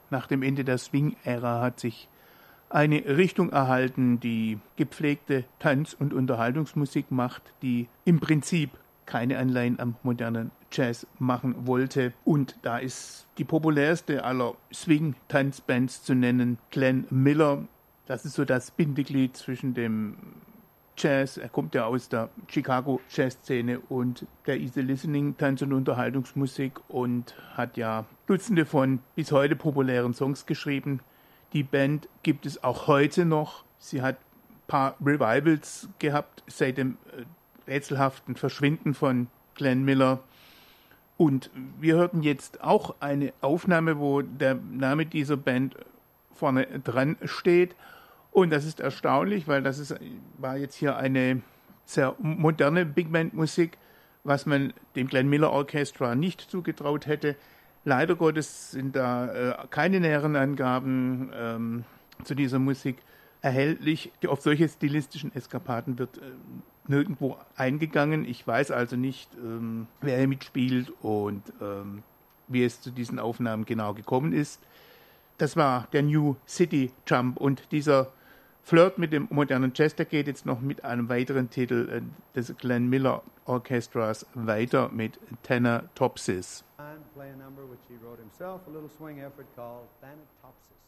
nach dem Ende der Swing-Ära hat sich eine Richtung erhalten, die gepflegte Tanz- und Unterhaltungsmusik macht, die im Prinzip keine Anleihen am modernen Jazz machen wollte. Und da ist die populärste aller Swing-Tanzbands zu nennen, Glenn Miller. Das ist so das Bindeglied zwischen dem Jazz, er kommt ja aus der Chicago Jazz-Szene, und der Easy Listening, Tanz- und Unterhaltungsmusik, und hat ja Dutzende von bis heute populären Songs geschrieben. Die Band gibt es auch heute noch. Sie hat ein paar Revivals gehabt seit dem rätselhaften Verschwinden von Glenn Miller. Und wir hörten jetzt auch eine Aufnahme, wo der Name dieser Band vorne dran steht. Und das ist erstaunlich, weil war jetzt hier eine sehr moderne Big Band Musik, was man dem Glenn Miller Orchestra nicht zugetraut hätte. Leider Gottes sind da keine näheren Angaben zu dieser Musik erhältlich. Auf solche stilistischen Eskapaden wird nirgendwo eingegangen. Ich weiß also nicht, wer hier mitspielt und wie es zu diesen Aufnahmen genau gekommen ist. Das war der New City Jump, und dieser Flirt mit dem modernen Jazz, der geht jetzt noch mit einem weiteren Titel des Glenn Miller Orchestras weiter, mit Thanatopsis. Play a number which he wrote himself, a little swing effort called Thanatopsis.